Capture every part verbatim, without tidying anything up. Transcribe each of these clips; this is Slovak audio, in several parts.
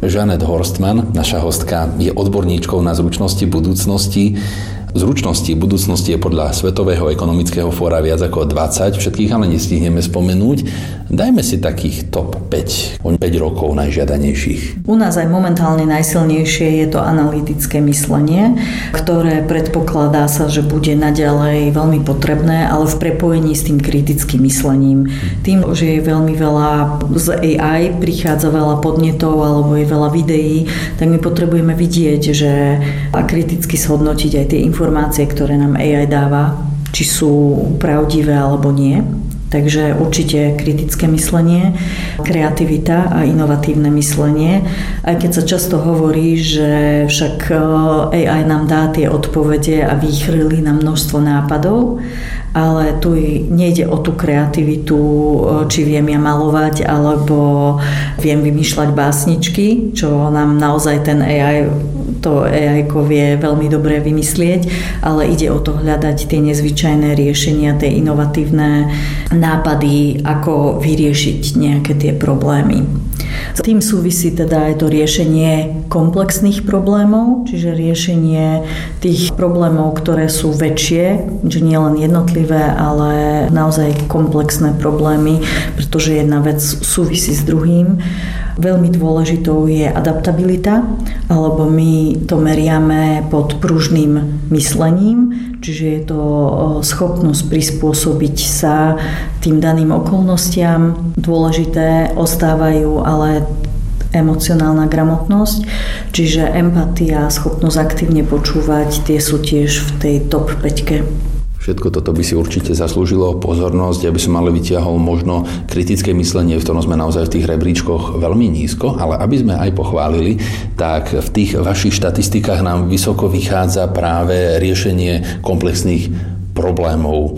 Jeanette Horstman, naša hostka, je odborníčkou na zručnosti budúcnosti. Zručnosti budúcnosti je podľa Svetového ekonomického fóra viac ako dvadsať, všetkých ale nestihneme spomenúť. Dajme si takých top päť, o päť rokov najžiadanejších. U nás aj momentálne najsilnejšie je to analytické myslenie, ktoré predpokladá sa, že bude naďalej veľmi potrebné, ale v prepojení s tým kritickým myslením. Tým, že je veľmi veľa z á í, prichádza veľa podnetov alebo je veľa videí, tak my potrebujeme vidieť, že a kriticky zhodnotiť aj tie informácie, ktoré nám á í dáva, či sú pravdivé alebo nie. Takže určite kritické myslenie, kreativita a inovatívne myslenie. Aj keď sa často hovorí, že však á í nám dá tie odpovede a výchrily na množstvo nápadov, ale tu nejde o tú kreativitu, či viem ja malovať, alebo viem vymýšľať básničky, čo nám naozaj ten á í, to á í-ko vie veľmi dobre vymyslieť, ale ide o to hľadať tie nezvyčajné riešenia, tie inovatívne nápady, ako vyriešiť nejaké tie problémy. S tým súvisí teda aj to riešenie komplexných problémov, čiže riešenie tých problémov, ktoré sú väčšie, že nie len jednotlivé, ale naozaj komplexné problémy, pretože jedna vec súvisí s druhým. Veľmi dôležitou je adaptabilita, alebo my to meriame pod pružným myslením, čiže je to schopnosť prispôsobiť sa tým daným okolnostiam. Dôležité ostávajú ale emocionálna gramotnosť, čiže empatia, schopnosť aktívne počúvať, tie sú tiež v tej top päťke. Všetko toto by si určite zaslúžilo pozornosť. Ja by som ale vytiahol možno kritické myslenie, v ktorom sme naozaj v tých rebríčkoch veľmi nízko, ale aby sme aj pochválili, tak v tých vašich štatistikách nám vysoko vychádza práve riešenie komplexných problémov.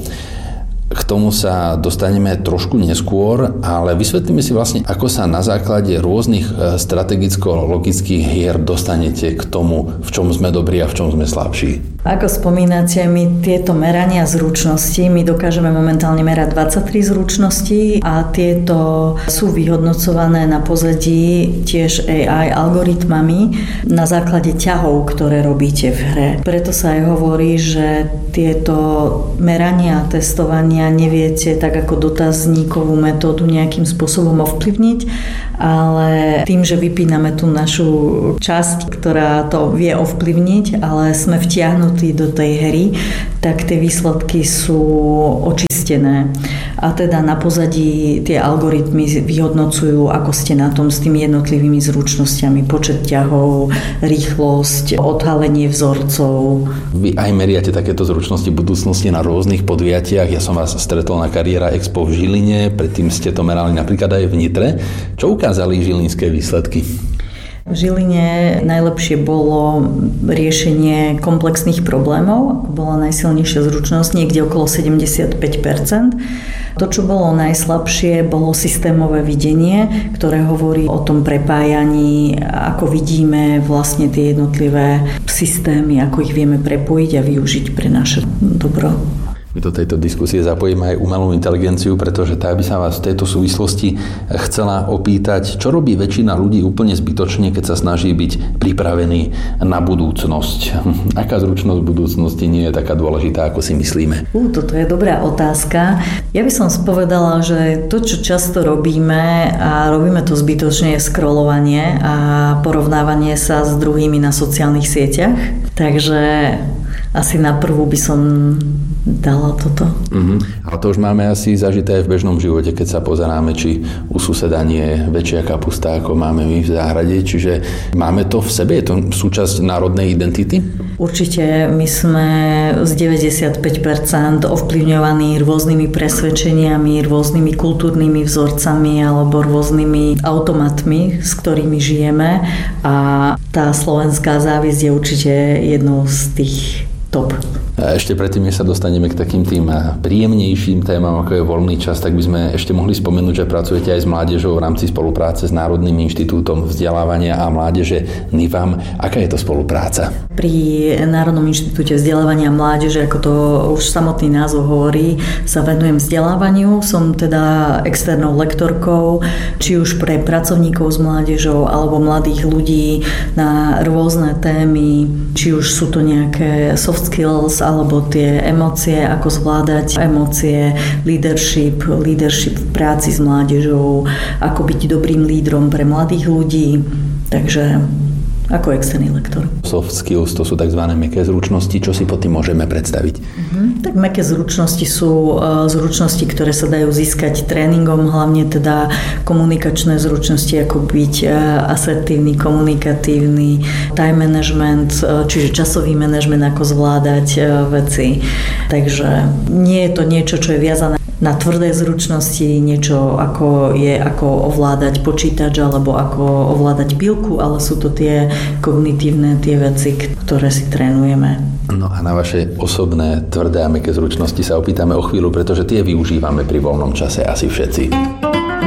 K tomu sa dostaneme trošku neskôr, ale vysvetlíme si vlastne, ako sa na základe rôznych strategicko-logických hier dostanete k tomu, v čom sme dobrí a v čom sme slabší. Ako spomínate, my tieto merania zručností, my dokážeme momentálne merať dvadsaťtri zručností a tieto sú vyhodnocované na pozadí tiež á í algoritmami na základe ťahov, ktoré robíte v hre. Preto sa aj hovorí, že tieto merania a testovania neviete tak ako dotazníkovú metódu nejakým spôsobom ovplyvniť, ale tým, že vypíname tú našu časť, ktorá to vie ovplyvniť, ale sme vtiahnutí do tej hry, tak tie výsledky sú očistené. A teda na pozadí tie algoritmy vyhodnocujú, ako ste na tom s tými jednotlivými zručnosťami, počet ťahov, rýchlosť, odhalenie vzorcov. Vy aj meriate takéto zručnosti budúcnosti na rôznych podujatiach. Ja som vás stretol na Kariéra Expo v Žiline, predtým ste to merali napríklad aj v Nitre. Čo ukázali žilinské výsledky? V Žiline najlepšie bolo riešenie komplexných problémov, ako bola najsilnejšia zručnosť, niekde okolo sedemdesiatpäť percent. To, čo bolo najslabšie, bolo systémové videnie, ktoré hovorí o tom prepájaní, ako vidíme vlastne tie jednotlivé systémy, ako ich vieme prepojiť a využiť pre naše dobro. My do tejto diskusie zapojíme aj umelú inteligenciu, pretože tá by sa vás v tejto súvislosti chcela opýtať, čo robí väčšina ľudí úplne zbytočne, keď sa snaží byť pripravený na budúcnosť. Aká zručnosť budúcnosti nie je taká dôležitá, ako si myslíme? Uh, toto je dobrá otázka. Ja by som spovedala, že to, čo často robíme a robíme to zbytočne, je scrollovanie a porovnávanie sa s druhými na sociálnych sieťach. Takže asi na prvú by som dala toto. Uh-huh. Ale to už máme asi zažité aj v bežnom živote, keď sa pozeráme, či u suseda nie je väčšia kapusta, ako máme my v záhrade. Čiže máme to v sebe? Je to súčasť národnej identity? Určite my sme z deväťdesiatpäť percent ovplyvňovaní rôznymi presvedčeniami, rôznymi kultúrnymi vzorcami alebo rôznymi automatmi, s ktorými žijeme, a tá slovenská závisť je určite jednou z tých top. Ešte predtým, než sa dostaneme k takým tým príjemnejším témam, ako je voľný čas, tak by sme ešte mohli spomenúť, že pracujete aj s mládežou v rámci spolupráce s Národným inštitútom vzdelávania a mládeže NIVAM. Aká je to spolupráca? Pri Národnom inštitúte vzdelávania a mládeže, ako to už samotný názov hovorí, sa venujem vzdelávaniu. Som teda externou lektorkou, či už pre pracovníkov s mládežou alebo mladých ľudí na rôzne témy, či už sú to nejaké soft skills alebo tie emócie, ako zvládať emócie, leadership, leadership v práci s mládežou, ako byť dobrým lídrom pre mladých ľudí. Takže ako externý lektor. Soft skills, to sú tzv. Mäkké zručnosti. Čo si pod tým môžeme predstaviť? Uh-huh. Tak mäkké zručnosti sú uh, zručnosti, ktoré sa dajú získať tréningom, hlavne teda komunikačné zručnosti, ako byť uh, asertívny, komunikatívny, time management, uh, čiže časový manažment, ako zvládať uh, veci. Takže nie je to niečo, čo je viazané na tvrdé zručnosti, niečo ako je ako ovládať počítač alebo ako ovládať pilku, ale sú to tie kognitívne tie veci, ktoré si trénujeme. No a na vaše osobné tvrdé a mäkké zručnosti sa opýtame o chvíľu, pretože tie využívame pri voľnom čase asi všetci.